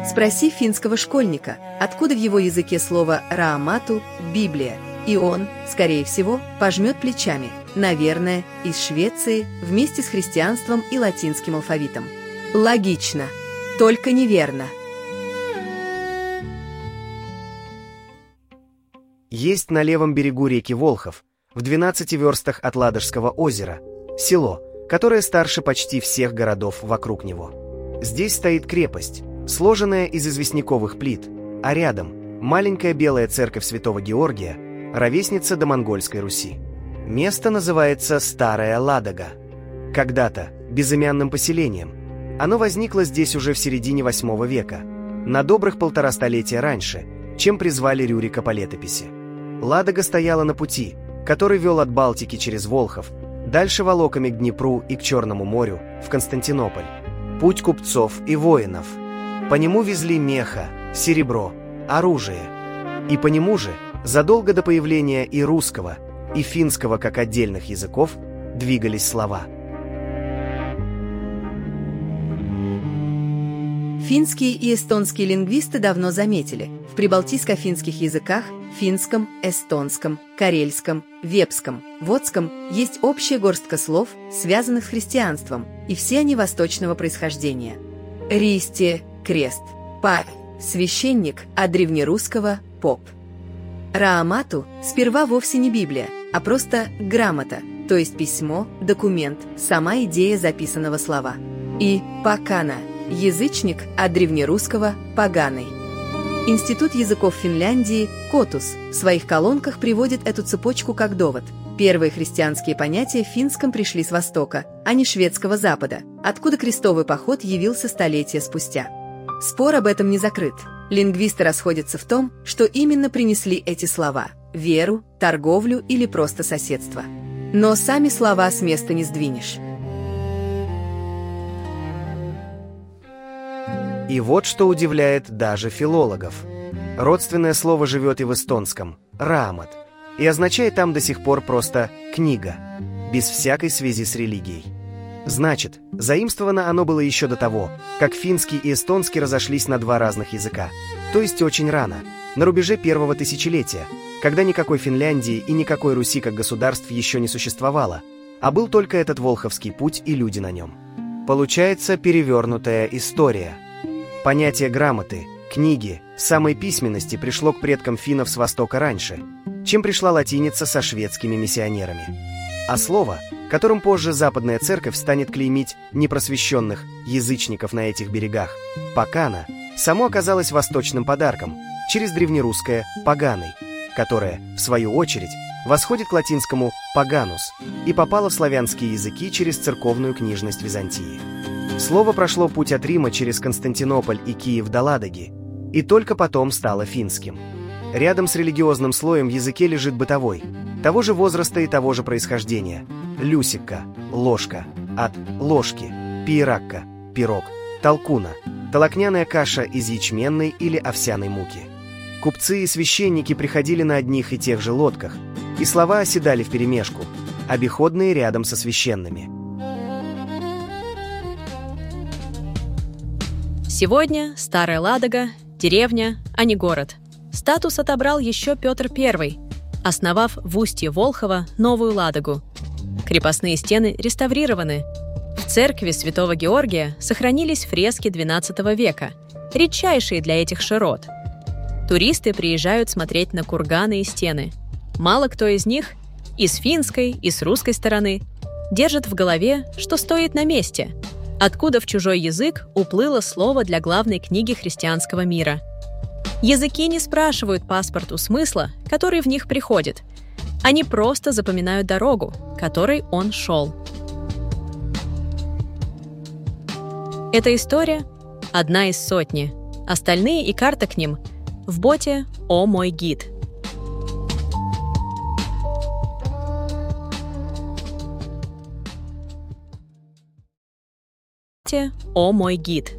Спроси финского школьника, откуда в его языке слово «раамату» – «Библия», и он, скорее всего, пожмет плечами, наверное, из Швеции вместе с христианством и латинским алфавитом. Логично, только неверно. Есть на левом берегу реки Волхов, в 12 верстах от Ладожского озера, село, которое старше почти всех городов вокруг него. Здесь стоит крепость, сложенная из известняковых плит, а рядом маленькая белая церковь Святого Георгия, ровесница до Монгольской Руси. Место называется Старая Ладога. Когда-то безымянным поселением. Оно возникло здесь уже в середине VIII века, на добрых 1,5 столетия раньше, чем призвали Рюрика по летописи. Ладога стояла на пути, который вел от Балтики через Волхов, дальше волоками к Днепру и к Черному морю, в Константинополь. Путь купцов и воинов. По нему везли меха, серебро, оружие. И по нему же, задолго до появления и русского, и финского как отдельных языков, двигались слова. Финские и эстонские лингвисты давно заметили, в прибалтийско-финских языках – финском, эстонском, карельском, вепском, водском – есть общая горстка слов, связанных с христианством, и все они восточного происхождения. Ристи – крест, павь – священник, от древнерусского – поп. Раамату сперва вовсе не Библия, а просто грамота, то есть письмо, документ, сама идея записанного слова. И пакана – язычник, от древнерусского «поганый». Институт языков Финляндии «Котус» в своих колонках приводит эту цепочку как довод. Первые христианские понятия в финском пришли с Востока, а не шведского Запада, откуда крестовый поход явился столетия спустя. Спор об этом не закрыт. Лингвисты расходятся в том, что именно принесли эти слова – веру, торговлю или просто соседство. Но сами слова с места не сдвинешь. И вот что удивляет даже филологов. Родственное слово живет и в эстонском – «раамат», и означает там до сих пор просто «книга», без всякой связи с религией. Значит, заимствовано оно было еще до того, как финский и эстонский разошлись на два разных языка, то есть очень рано, на рубеже первого тысячелетия, когда никакой Финляндии и никакой Руси как государств еще не существовало, а был только этот Волховский путь и люди на нем. Получается перевернутая история. Понятие грамоты, книги, самой письменности пришло к предкам финнов с Востока раньше, чем пришла латиница со шведскими миссионерами. А слово, которым позже Западная Церковь станет клеймить непросвещенных язычников на этих берегах, «покана», само оказалось восточным подарком через древнерусское «поганый», которое, в свою очередь, восходит к латинскому «paganus» и попало в славянские языки через церковную книжность Византии. Слово прошло путь от Рима через Константинополь и Киев до Ладоги, и только потом стало финским. Рядом с религиозным слоем в языке лежит бытовой, того же возраста и того же происхождения. Люсикка, ложка, от ложки, пиеракка, пирог, толкуна, толокняная каша из ячменной или овсяной муки. Купцы и священники приходили на одних и тех же лодках, и слова оседали вперемешку, обиходные рядом со священными. Сегодня Старая Ладога – деревня, а не город. Статус отобрал еще Петр I, основав в устье Волхова Новую Ладогу. Крепостные стены реставрированы. В церкви Святого Георгия сохранились фрески XII века, редчайшие для этих широт. Туристы приезжают смотреть на курганы и стены. Мало кто из них, и с финской, и с русской стороны, держит в голове, что стоит на месте – откуда в чужой язык уплыло слово для главной книги христианского мира. Языки не спрашивают паспорту смысла, который в них приходит. Они просто запоминают дорогу, которой он шел. Эта история – одна из сотни. Остальные и карта к ним в боте «О мой гид». «О мой гид».